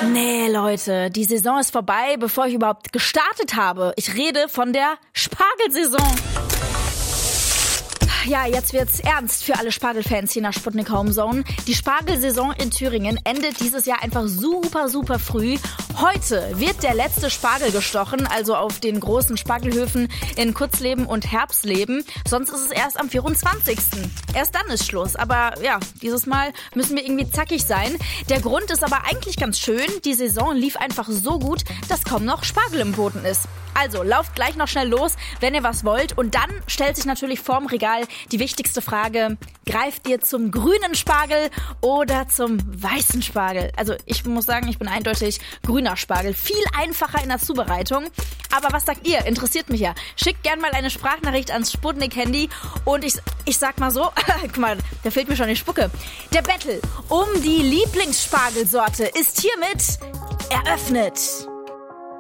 Nee, Leute, die Saison ist vorbei, bevor ich überhaupt gestartet habe. Ich rede von der Spargelsaison. Ja, jetzt wird's ernst für alle Spargelfans hier nach Sputnik Homezone. Die Spargelsaison in Thüringen endet dieses Jahr einfach super früh. Heute wird der letzte Spargel gestochen, also auf den großen Spargelhöfen in Kutzleben und Herbsleben. Sonst ist es erst am 24. Erst dann ist Schluss. Aber ja, dieses Mal müssen wir irgendwie zackig sein. Der Grund ist aber eigentlich ganz schön. Die Saison lief einfach so gut, dass kaum noch Spargel im Boden ist. Also lauft gleich noch schnell los, wenn ihr was wollt. Und dann stellt sich natürlich vorm Regal die wichtigste Frage: Greift ihr zum grünen Spargel oder zum weißen Spargel? Also ich muss sagen, ich bin eindeutig grüner Spargel. Viel einfacher in der Zubereitung. Aber was sagt ihr? Interessiert mich ja. Schickt gern mal eine Sprachnachricht ans Sputnik-Handy. Und ich sag mal so, guck mal, da fehlt mir schon die Spucke. Der Battle um die Lieblingsspargelsorte ist hiermit eröffnet.